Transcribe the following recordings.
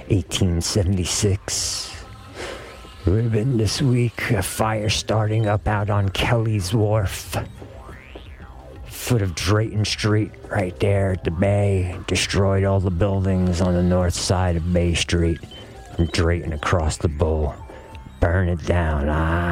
1876. Ribbon this week, a fire starting up out on Kelly's Wharf. Foot of Drayton Street, right there at the bay. Destroyed all the buildings on the north side of Bay Street. From Drayton across the Bow. Burn it down.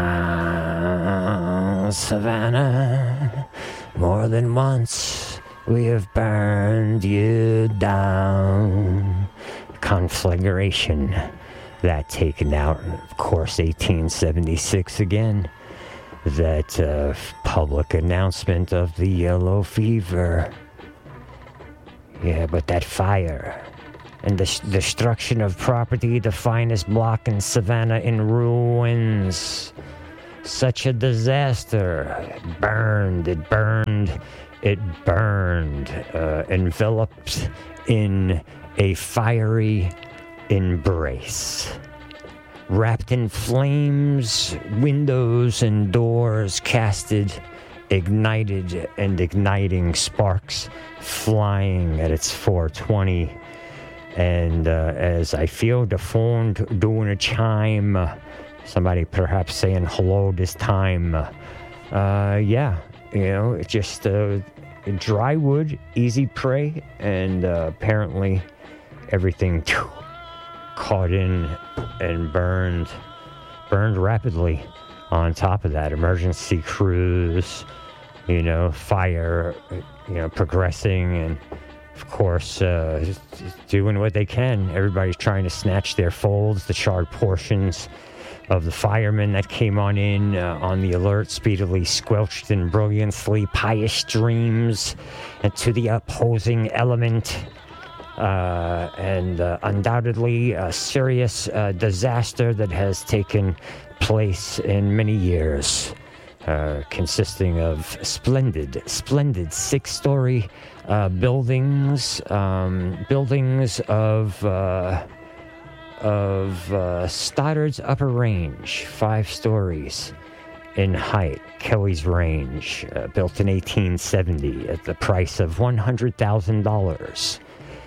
Ah, Savannah. More than once we have burned you down. Conflagration. That taken out. Of course, 1876 again. That public announcement of the yellow fever. Yeah, but that fire and the destruction of property, the finest block in Savannah in ruins. Such a disaster. It burned, enveloped in a fiery embrace. Wrapped in flames, windows and doors casted, ignited and igniting sparks flying at its 420. And as I feel the phone doing a chime, somebody perhaps saying hello this time. It's just dry wood, easy prey, and apparently everything caught in and burned rapidly. On top of that, emergency crews, fire, progressing, and of course, doing what they can. Everybody's trying to snatch their folds, the charred portions of the firemen that came on the alert, speedily squelched in brilliantly pious streams and to the opposing element. And undoubtedly a serious disaster that has taken place in many years, consisting of splendid 6-story buildings of Stoddard's Upper Range, 5 stories in height. Kelly's Range, built in 1870 at the price of $100,000.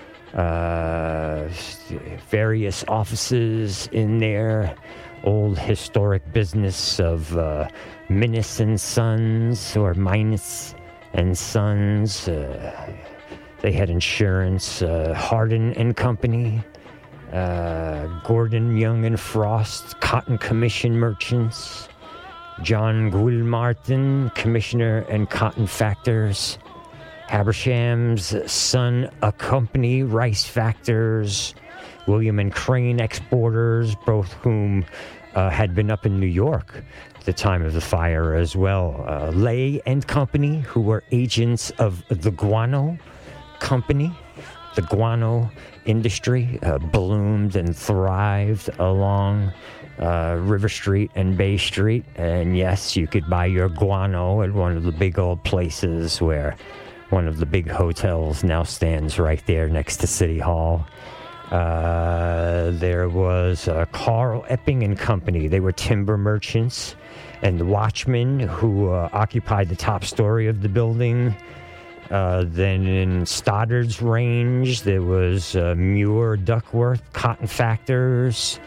Various offices in there, old historic business of Minus and Sons, or Minus and Sons. They had insurance. Hardin and Company, Gordon, Young and Frost, Cotton Commission Merchants, John Gilmartin, Commissioner and Cotton Factors, Habersham's Son a Company, Rice Factors, William and Crane Exporters, both whom had been up in New York at the time of the fire as well. Lay and Company, who were agents of the Guano Company. The guano industry bloomed and thrived along River Street and Bay Street. And yes, you could buy your guano at one of the big old places where one of the big hotels now stands right there next to City Hall. There was Carl Epping and Company. They were timber merchants. And the Watchmen, who occupied the top story of the building. Then in Stoddard's Range, there was Muir Duckworth Cotton Factors,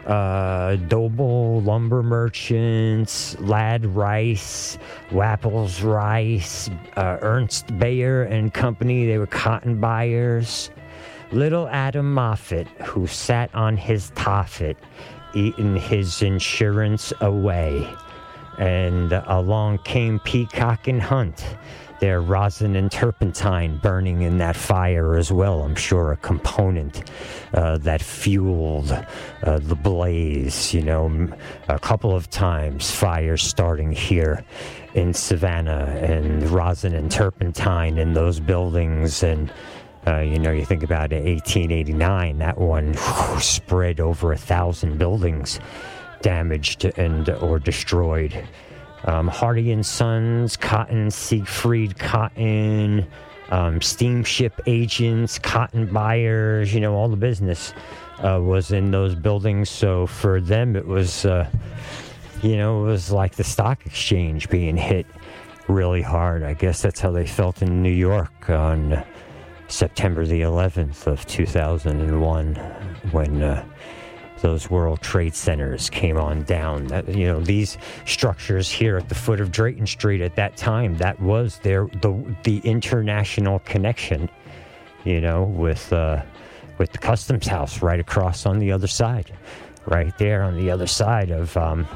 Doble Lumber Merchants, Ladd Rice, Wapples Rice, Ernst Bayer and Company. They were cotton buyers. Little Adam Moffat, who sat on his Tophet, eating his insurance away. And along came Peacock and Hunt. Their rosin and turpentine burning in that fire as well. I'm sure a component that fueled the blaze. A couple of times fires starting here in Savannah, and rosin and turpentine in those buildings. And you think about it, 1889, that one spread over 1,000 buildings damaged and or destroyed. Hardy and Sons, Cotton, Siegfried Cotton, steamship agents, cotton buyers, all the business was in those buildings. So for them, it was, it was like the stock exchange being hit really hard. I guess that's how they felt in New York on September the 11th of 2001, when those World Trade Centers came on down. These structures here at the foot of Drayton Street at that time, that was the international connection, with the Customs House right across on the other side, right there on the other side of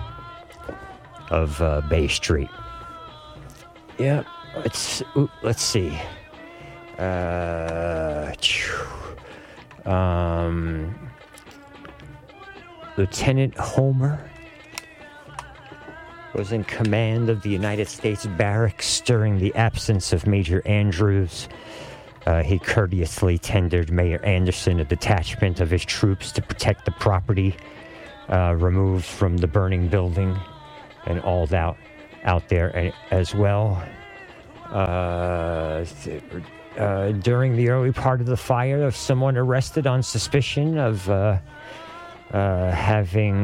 Bay Street. Yeah, let's see. Lieutenant Homer was in command of the United States Barracks during the absence of Major Andrews. He courteously tendered Mayor Anderson a detachment of his troops to protect the property removed from the burning building and all out there as well. During the early part of the fire, there was someone arrested on suspicion of having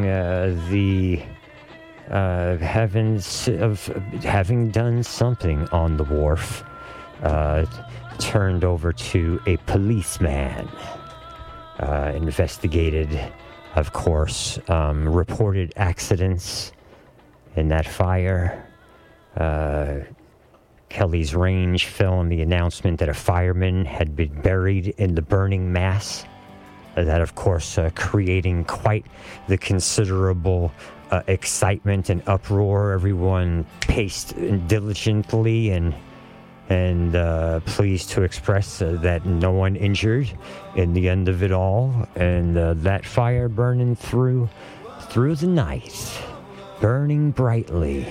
done something on the wharf, turned over to a policeman, investigated, of course, reported accidents in that fire. Kelly's Range filmed the announcement that a fireman had been buried in the burning mass. That, of course, creating quite the considerable excitement and uproar. Everyone paced diligently and pleased to express that no one injured in the end of it all. And that fire burning through the night, burning brightly.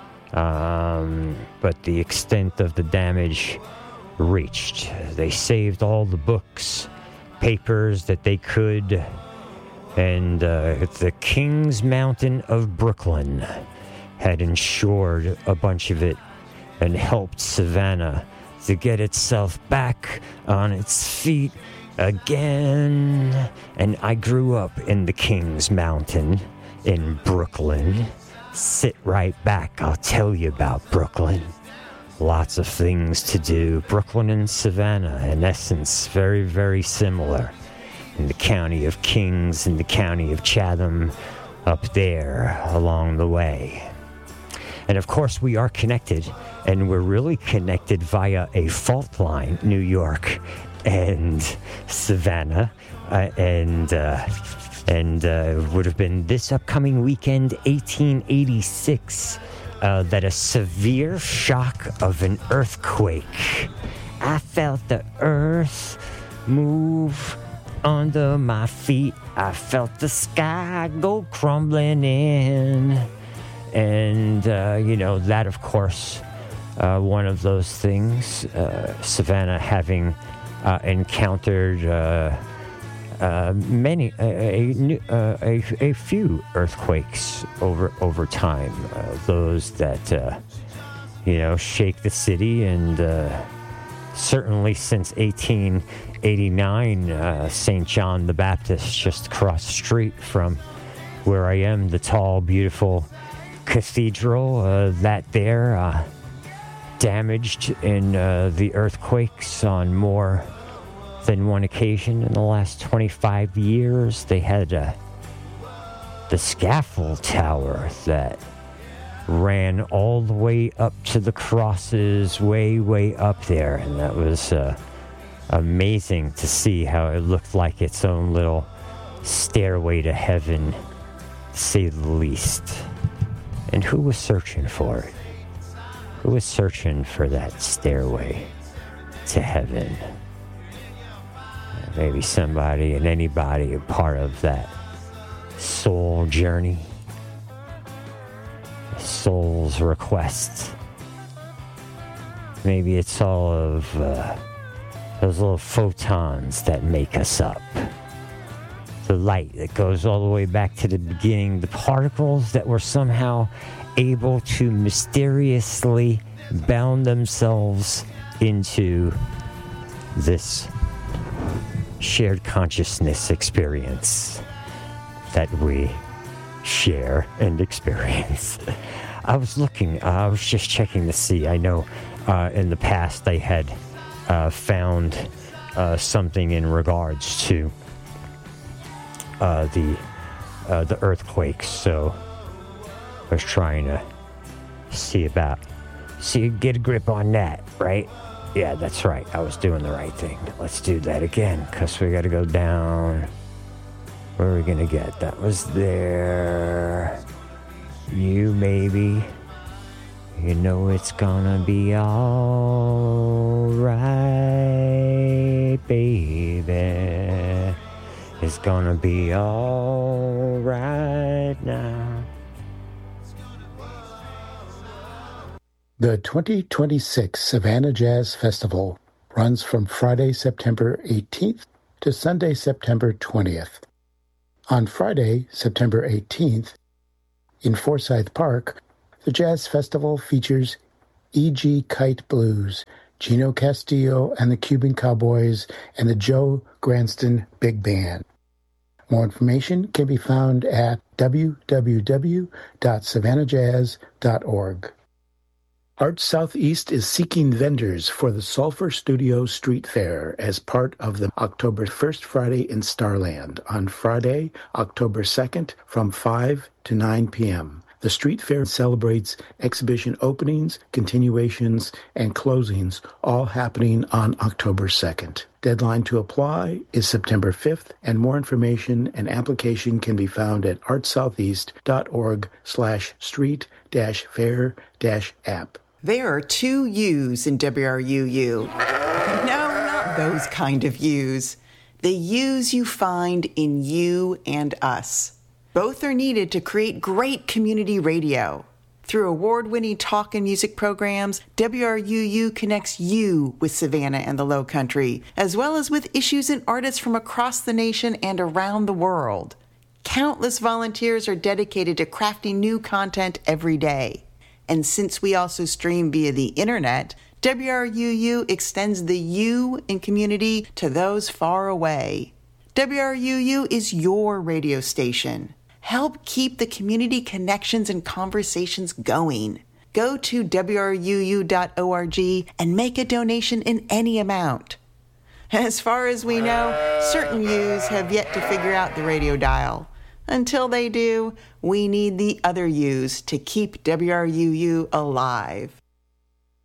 But the extent of the damage reached. They saved all the books, papers that they could, and the Kings Mountain of Brooklyn had insured a bunch of it and helped Savannah to get itself back on its feet again. And I grew up in the Kings Mountain in Brooklyn. Sit right back, I'll tell you about Brooklyn. Lots of things to do. Brooklyn and Savannah, in essence, very, very similar. In the county of Kings and the county of Chatham, up there along the way. And of course, we are connected, and we're really connected via a fault line, New York and Savannah, and would have been this upcoming weekend, 1886, that a severe shock of an earthquake. I felt the earth move under my feet. I felt the sky go crumbling in. And, that, of course, one of those things, Savannah having encountered a few earthquakes over time, those that shake the city, and certainly since 1889, St. John the Baptist, just across the street from where I am, the tall, beautiful cathedral, that there damaged in the earthquakes on more than one occasion in the last 25 years. They had the scaffold tower that ran all the way up to the crosses, way up there, and that was amazing to see how it looked like its own little stairway to heaven, to say the least. And who was searching for it? Who was searching for that stairway to heaven? Maybe somebody and anybody a part of that soul journey, soul's request. Maybe it's all of those little photons that make us up. The light that goes all the way back to the beginning, the particles that were somehow able to mysteriously bound themselves into this shared consciousness experience that we share and experience. I was just checking to see. I know in the past I had found something in regards to the earthquakes. So I was trying to get a grip on that, right? Yeah, that's right. I was doing the right thing. Let's do that again, because we got to go down. Where are we going to get? That was there. You, baby. You know it's gonna be all right, baby. It's gonna be all right now. The 2026 Savannah Jazz Festival runs from Friday, September 18th to Sunday, September 20th. On Friday, September 18th, in Forsyth Park, the Jazz Festival features E.G. Kite Blues, Gino Castillo and the Cuban Cowboys, and the Joe Granston Big Band. More information can be found at www.savannahjazz.org. Arts Southeast is seeking vendors for the Sulphur Studio Street Fair as part of the October 1st Friday in Starland on Friday, October 2nd from 5 to 9 p.m. The street fair celebrates exhibition openings, continuations, and closings, all happening on October 2nd. Deadline to apply is September 5th, and more information and application can be found at artsoutheast.org/street-fair-app. There are two U's in WRUU. No, not those kind of U's. The U's you find in you and us. Both are needed to create great community radio. Through award-winning talk and music programs, WRUU connects you with Savannah and the Lowcountry, as well as with issues and artists from across the nation and around the world. Countless volunteers are dedicated to crafting new content every day. And since we also stream via the internet, WRUU extends the you in community to those far away. WRUU is your radio station. Help keep the community connections and conversations going. Go to WRUU.org and make a donation in any amount. As far as we know, certain U's have yet to figure out the radio dial. Until they do, we need the other U's to keep WRUU alive.